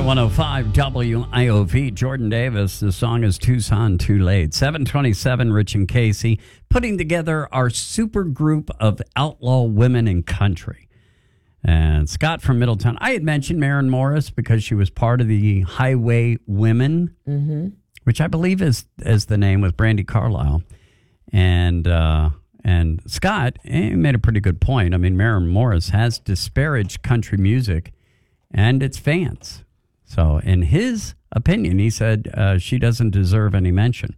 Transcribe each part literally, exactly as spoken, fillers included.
one oh five W I O V, Jordan Davis. The song is Tucson Too Late. seven twenty-seven, Rich and Casey, putting together our super group of outlaw women in country. And Scott from Middletown. I had mentioned Maren Morris because she was part of the Highway Women, mm-hmm. which I believe is, is the name with Brandi Carlile. And uh, and Scott eh, made a pretty good point. I mean, Maren Morris has disparaged country music and its fans. So in his opinion, he said uh, she doesn't deserve any mention.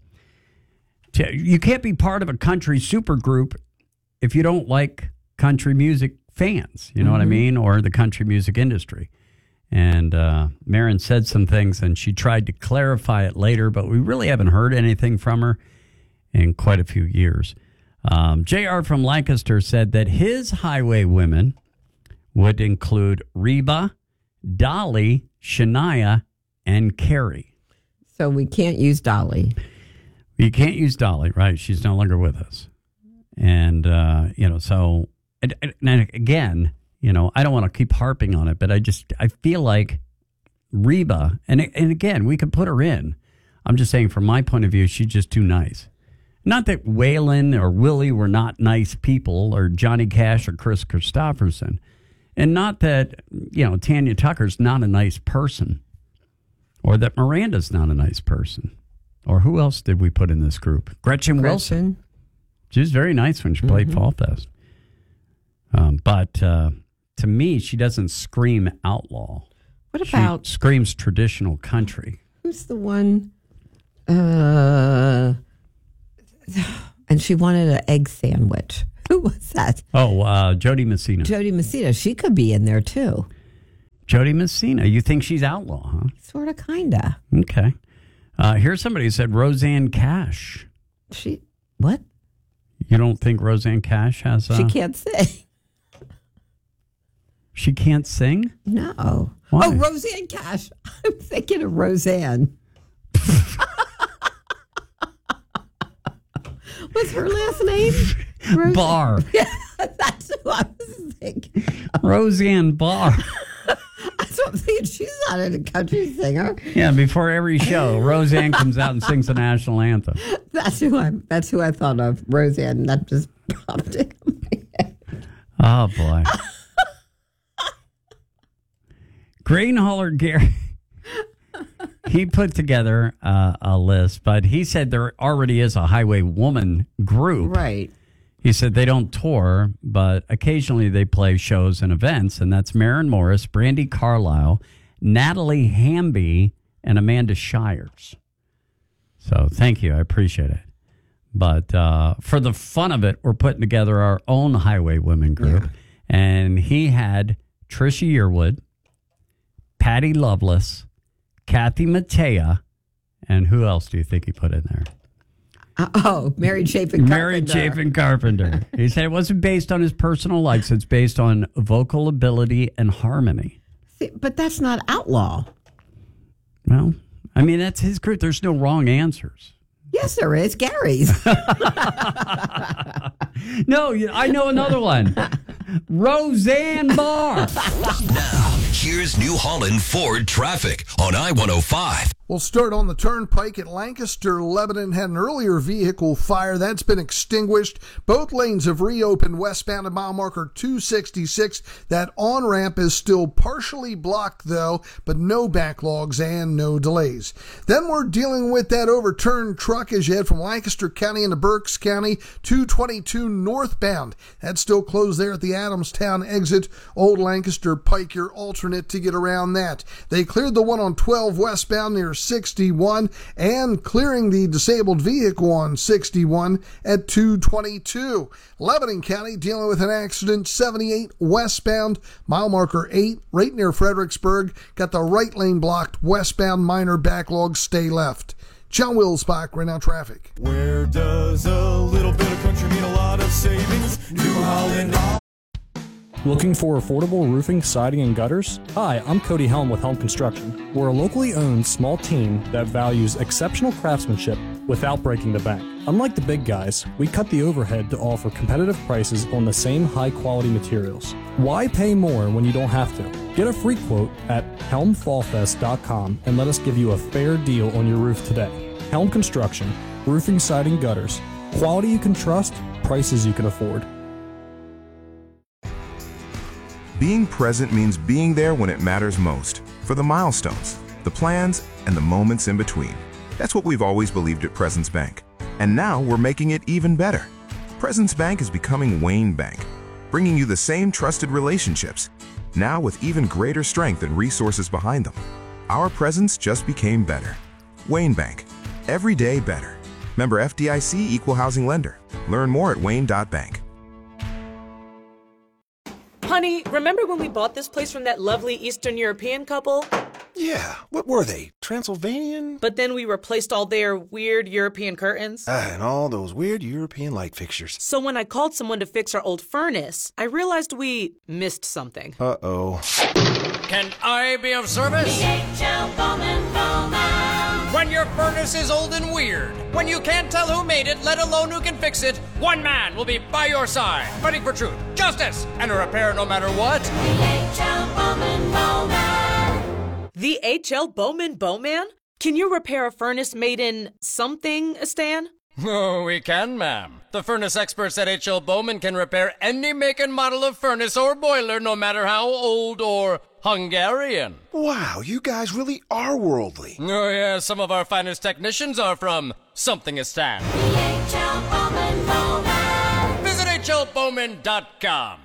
You can't be part of a country supergroup if you don't like country music fans, you know mm-hmm. what I mean, or the country music industry. And uh, Maren said some things, and she tried to clarify it later, but we really haven't heard anything from her in quite a few years. Um, J R from Lancaster said that his Highway Women would include Reba, Dolly, Shania, and Carrie. So we can't use Dolly. You can't use Dolly, right? She's no longer with us. And, uh, you know, so, and, and again, you know, I don't want to keep harping on it, but I just, I feel like Reba, and, and again, we could put her in. I'm just saying from my point of view, she's just too nice. Not that Waylon or Willie were not nice people, or Johnny Cash or Chris Christopherson. And not that, you know, Tanya Tucker's not a nice person, or that Miranda's not a nice person. Or who else did we put in this group? Gretchen, Gretchen. Wilson. She was very nice when she played mm-hmm. Fall Fest. Um, but uh, to me, she doesn't scream outlaw. What about... She screams traditional country. Who's the one... Uh, and she wanted an egg sandwich. Who was that? Oh, uh, Jody Messina. Jody Messina. She could be in there, too. Jody Messina. You think she's outlaw, huh? Sort of, kind of. Okay. Uh, here's somebody who said Rosanne Cash. She, what? You don't think Rosanne Cash has a... She can't sing. She can't sing? No. Why? Oh, Rosanne Cash. I'm thinking of Roseanne. What's her last name? Roseanne. Barr. Yeah, that's who I was thinking. Roseanne Barr. That's what I'm thinking. She's not a country singer. Yeah, before every show, Roseanne comes out and sings the national anthem. That's who I. That's who I thought of. Roseanne. That just popped in my head. Oh boy. Greenholler Gary. He put together uh, a list, but he said there already is a Highway Woman group. Right. He said they don't tour, but occasionally they play shows and events, and that's Maren Morris, Brandi Carlile, Natalie Hamby, and Amanda Shires. So thank you. I appreciate it. But uh, for the fun of it, we're putting together our own Highway Women group. Yeah. And he had Trisha Yearwood, Patty Loveless, Kathy Mattea, and who else do you think he put in there? Uh, oh, Mary Chapin Carpenter. Mary Chapin Carpenter. He said it wasn't based on his personal likes. It's based on vocal ability and harmony. See, but that's not outlaw. Well, I mean, that's his group. There's no wrong answers. Yes, there is. Gary's. No, I know another one. Roseanne Barr. Now, here's New Holland Ford traffic on I one oh five. We'll start on the turnpike at Lancaster. Lebanon had an earlier vehicle fire. That's been extinguished. Both lanes have reopened westbound at mile marker two sixty-six. That on-ramp is still partially blocked, though, but no backlogs and no delays. Then we're dealing with that overturned truck as you head from Lancaster County into Berks County, two twenty-two northbound. That's still closed there at the Adamstown exit. Old Lancaster Pike, your alternate to get around that. They cleared the one on twelve westbound near sixty-one and clearing the disabled vehicle on sixty-one at two twenty-two. Lebanon County dealing with an accident, seventy-eight westbound, mile marker eight, right near Fredericksburg. Got the right lane blocked, westbound, minor backlog, stay left. John Wilsbach, right now traffic. Where does a little bit of country mean a lot of savings? New Holland. Looking for affordable roofing, siding, and gutters? Hi, I'm Cody Helm with Helm Construction. We're a locally owned small team that values exceptional craftsmanship without breaking the bank. Unlike the big guys, we cut the overhead to offer competitive prices on the same high-quality materials. Why pay more when you don't have to? Get a free quote at helm fall fest dot com and let us give you a fair deal on your roof today. Helm Construction, roofing, siding, gutters. Quality you can trust, prices you can afford. Being present means being there when it matters most, for the milestones, the plans, and the moments in between. That's what we've always believed at Presence Bank. And now we're making it even better. Presence Bank is becoming Wayne Bank, bringing you the same trusted relationships, now with even greater strength and resources behind them. Our presence just became better. Wayne Bank, every day better. Member F D I C Equal Housing Lender. Learn more at wayne dot bank. Honey, remember when we bought this place from that lovely Eastern European couple? Yeah, what were they? Transylvanian? But then we replaced all their weird European curtains. Ah, and all those weird European light fixtures. So when I called someone to fix our old furnace, I realized we missed something. Uh-oh. Can I be of service? D H L Bowman Bowman. When your furnace is old and weird, when you can't tell who made it, let alone who can fix it, one man will be by your side, fighting for truth, justice, and a repair no matter what. D H L Bowman Bowman. The H L Bowman Bowman? Can you repair a furnace made in something, Stan? Oh, we can, ma'am. The furnace experts at H L Bowman can repair any make and model of furnace or boiler, no matter how old or Hungarian. Wow, you guys really are worldly. Oh, yeah, some of our finest technicians are from something-istan. H L Bowman Bowman. Visit H L Bowman dot com.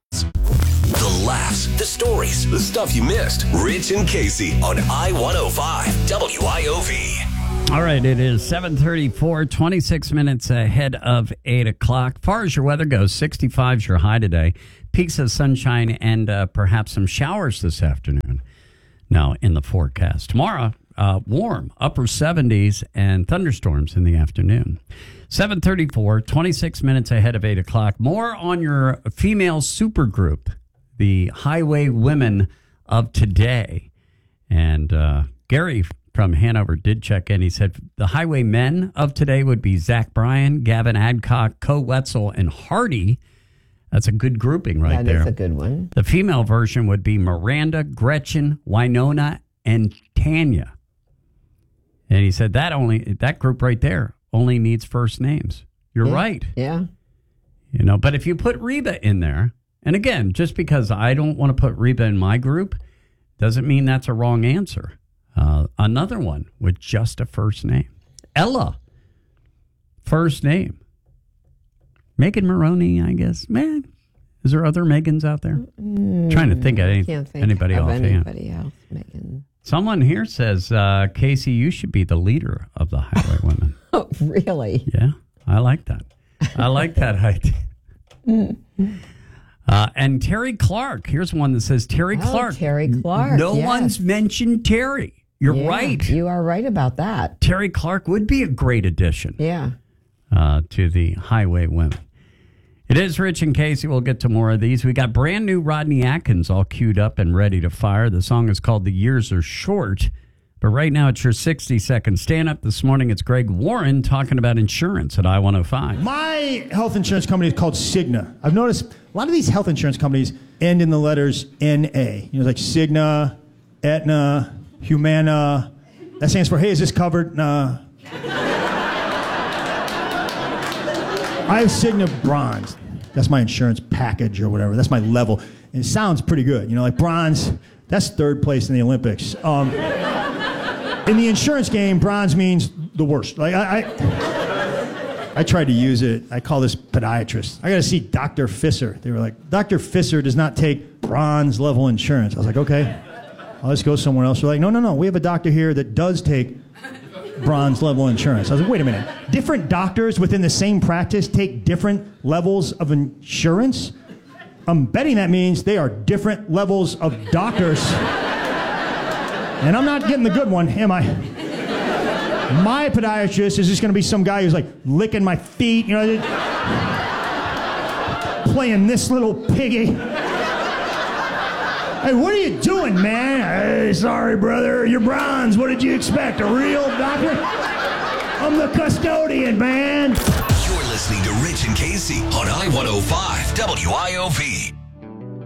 The laughs, the stories, the stuff you missed. Rich and Casey on I one oh five W I O V. All right, it is seven thirty-four, twenty-six minutes ahead of eight o'clock. Far as your weather goes, sixty-five is your high today. Peaks of sunshine and uh, perhaps some showers this afternoon. Now in the forecast. Tomorrow, uh, warm, upper seventies and thunderstorms in the afternoon. seven thirty-four, twenty-six minutes ahead of eight o'clock. More on your female supergroup, the Highway Women of today. And uh, Gary from Hanover did check in. He said the Highway Men of today would be Zach Bryan, Gavin Adcock, Co Wetzel, and Hardy. That's a good grouping right that there. That is a good one. The female version would be Miranda, Gretchen, Winona, and Tanya. And he said that only that group right there only needs first names. You're yeah. right. Yeah. You know, but if you put Reba in there, and again, just because I don't want to put Reba in my group doesn't mean that's a wrong answer. Uh, another one with just a first name. Ella. First name. Megan Maroney, I guess. Man, is there other Megans out there? Mm, trying to think of any, can't think anybody of offhand. anybody else, Megan. Someone here says, uh, Casey, you should be the leader of the Highway Women. Oh, really? Yeah, I like that. I like that idea. Uh, and Terry Clark. Here's one that says Terry oh, Clark. Terry Clark. No yes. one's mentioned Terry. You're yeah, right. You are right about that. Terry Clark would be a great addition. Yeah. Uh, to the Highway Women. It is Rich and Casey. We'll get to more of these. We got brand new Rodney Atkins all queued up and ready to fire. The song is called The Years Are Short. But right now it's your sixty second stand up. This morning it's Greg Warren talking about insurance at I one oh five. My health insurance company is called Cigna. I've noticed a lot of these health insurance companies end in the letters N A. You know, like Cigna, Aetna, Humana. That stands for, hey, is this covered? Nah. I have Cigna Bronze. That's my insurance package or whatever. That's my level. And it sounds pretty good. You know, like bronze, that's third place in the Olympics. Um, in the insurance game, bronze means the worst. Like I, I, I tried to use it. I call this podiatrist. I got to see Doctor Fisser. They were like, Doctor Fisser does not take bronze level insurance. I was like, okay, I'll just go somewhere else. They're like, no, no, no. We have a doctor here that does take bronze level insurance. I was like, wait a minute. Different doctors within the same practice take different levels of insurance? I'm betting that means they are different levels of doctors. And I'm not getting the good one, am I? My podiatrist is just going to be some guy who's like licking my feet, you know, playing this little piggy. Hey, what are you doing, man? Hey, sorry, brother. You're bronze. What did you expect? A real doctor? I'm the custodian, man. You're listening to Rich and Casey on I one oh five W I O V.